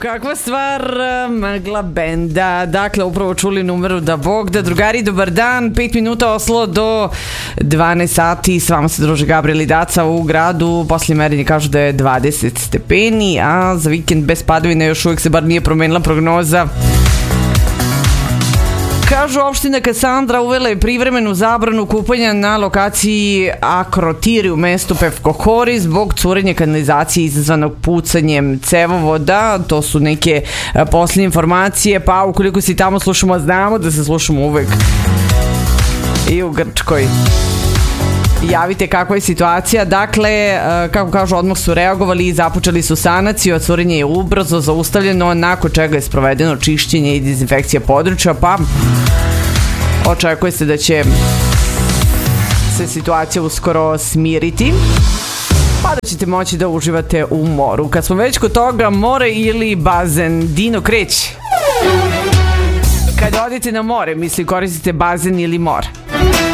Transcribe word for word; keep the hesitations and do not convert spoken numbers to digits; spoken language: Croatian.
kakva stvar, Megla benda. Dakle, upravo čuli numeru Da Bog da. Drugari, dobar dan, pet minuta Oslo do dvanaest sati. S vama se druži Gabriel i Daca u gradu. Poslije merenja kažu da je dvadeset stepeni, a za vikend bez padavine još uvijek se bar nije promenila prognoza. Kažu, opština Kasandra uvela je privremenu zabranu kupanja na lokaciji Akrotiri u mestu Pevkohori zbog curenja kanalizacije izazvanog pucanjem cevovoda. To su neke posljednje informacije, pa ukoliko si tamo slušamo, znamo da se slušamo uvek i u Grčkoj. Javite kakva je situacija. Dakle, kako kažu, odmah su reagovali i započeli su sanaciju, a curenje je ubrzo zaustavljeno, nakon čega je sprovedeno čišćenje i dezinfekcija područja, pa očekuje se da će se situacija uskoro smiriti, pa da ćete moći da uživate u moru. Kad smo već kod toga, more ili bazen, Dino kreće. Kad odete na more, misli koristite bazen ili more?